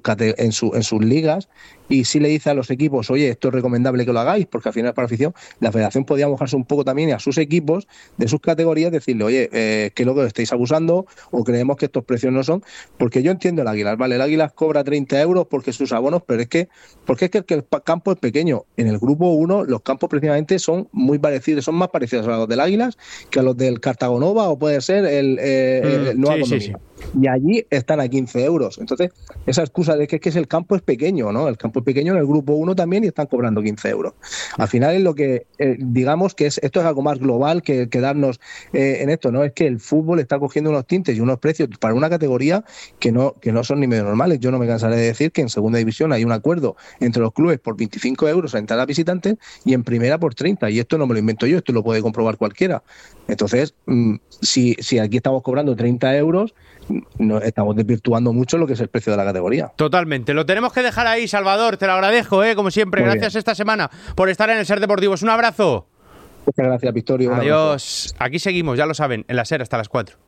sus ligas, y sí le dice a los equipos, oye, esto es recomendable que lo hagáis, porque al final para la afición, la federación podía mojarse un poco también a sus equipos de sus categorías, decirle, oye, que lo que estáis abusando, o creemos que estos precios no son, porque yo entiendo el Águilas, vale, el Águilas cobra 30 euros porque sus abonos, pero porque el campo es pequeño. En el grupo 1 los campos precisamente son muy parecidos, son más parecidos a los del Águilas que a los del Cartagonova, o puede ser el Nueva Condomina. Y allí están a 15 euros. Entonces, esa excusa de que el campo es pequeño, ¿no? El campo es pequeño en el grupo 1 también, y están cobrando 15 euros. Al final es lo que, digamos que esto es algo más global que quedarnos en esto, ¿no? Es que el fútbol está cogiendo unos tintes y unos precios para una categoría que no son ni medio normales. Yo no me cansaré de decir que en segunda división hay un acuerdo entre los clubes por 25 euros a entrada visitantes, y en primera por 30, y esto no me lo invento yo, esto lo puede comprobar cualquiera. Entonces, si aquí estamos cobrando 30 euros, no, estamos desvirtuando mucho lo que es el precio de la categoría. Totalmente. Lo tenemos que dejar ahí, Salvador. Te lo agradezco, como siempre. Muy gracias bien. Esta semana por estar en el SER Deportivos. Un abrazo. Muchas gracias, Victorio. Adiós. Aquí seguimos, ya lo saben, en la SER hasta las 4.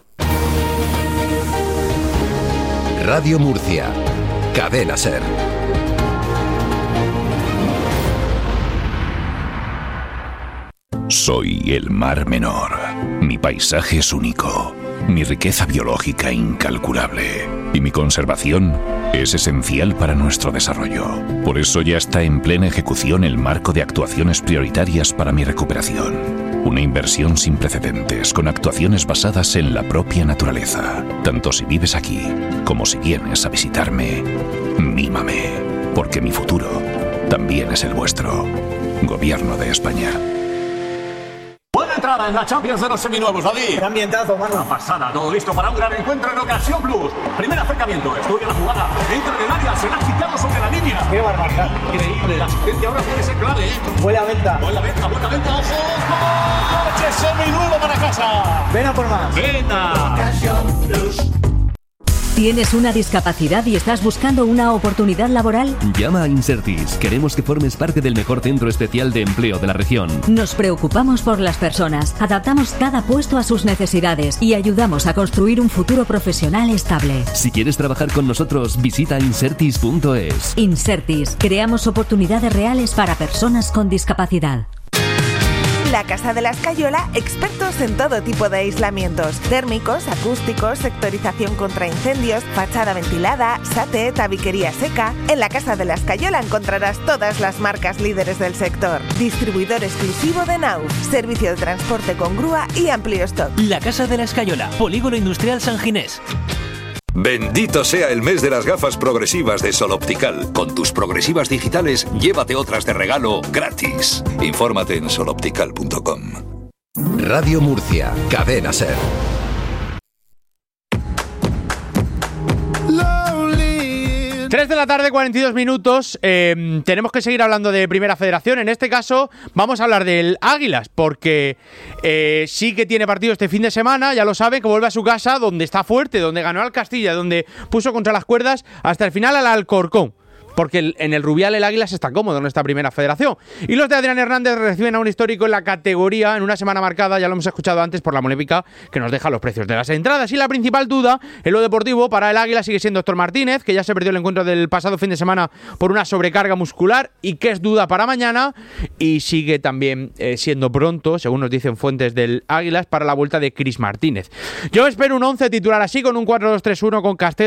Radio Murcia. Cadena SER. Soy el Mar Menor. Mi paisaje es único. Mi riqueza biológica incalculable. Y mi conservación es esencial para nuestro desarrollo. Por eso ya está en plena ejecución el marco de actuaciones prioritarias para mi recuperación. Una inversión sin precedentes, con actuaciones basadas en la propia naturaleza. Tanto si vives aquí, como si vienes a visitarme, mímame. Porque mi futuro también es el vuestro. Gobierno de España. Buena entrada en la Champions de los seminuevos, David. ¡Qué ambientazo, mano! Una pasada, todo listo para un gran encuentro en Ocasión Plus. Primer acercamiento, estudia la jugada, entra en el área, será quitado sobre la línea. ¡Qué barbaridad! Increíble, la asistencia ahora puede ser clave, Buena venta, ojo. ¡Coche seminuevo para casa! ven a por más. ¡Venga! Ocasión Plus. ¿Tienes una discapacidad y estás buscando una oportunidad laboral? Llama a Insertis. Queremos que formes parte del mejor centro especial de empleo de la región. Nos preocupamos por las personas, adaptamos cada puesto a sus necesidades y ayudamos a construir un futuro profesional estable. Si quieres trabajar con nosotros, visita insertis.es. Insertis. Creamos oportunidades reales para personas con discapacidad. La Casa de la Escayola, expertos en todo tipo de aislamientos: térmicos, acústicos, sectorización contra incendios, fachada ventilada, SATE, tabiquería seca. En la Casa de la Escayola encontrarás todas las marcas líderes del sector. Distribuidor exclusivo de Nauf, servicio de transporte con grúa y amplio stock. La Casa de la Escayola, Polígono Industrial San Ginés. Bendito sea el mes de las gafas progresivas de Sol Optical. Con tus progresivas digitales, llévate otras de regalo gratis. Infórmate en soloptical.com. Radio Murcia, Cadena SER. 3 de la tarde, 42 minutos. Tenemos que seguir hablando de Primera Federación. En este caso vamos a hablar del Águilas, porque sí que tiene partido este fin de semana. Ya lo sabe, que vuelve a su casa, donde está fuerte, donde ganó al Castilla, donde puso contra las cuerdas hasta el final al Alcorcón. Porque en el Rubial el Águilas está cómodo en esta Primera Federación. Y los de Adrián Hernández reciben a un histórico en la categoría en una semana marcada, ya lo hemos escuchado antes, por la polémica que nos deja los precios de las entradas. Y la principal duda en lo deportivo para el Águila sigue siendo Héctor Martínez, que ya se perdió el encuentro del pasado fin de semana por una sobrecarga muscular y que es duda para mañana. Y sigue también siendo pronto, según nos dicen fuentes del Águilas, para la vuelta de Cris Martínez. Yo espero un 11 titular así, con un 4-2-3-1 con Castell,